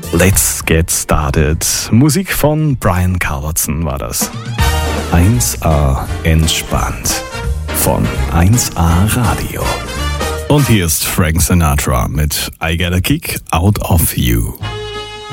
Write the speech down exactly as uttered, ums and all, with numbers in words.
Let's Get Started. Musik von Brian Culbertson war das. eins A entspannt von eins A Radio. Und hier ist Frank Sinatra mit I Get a Kick Out of You.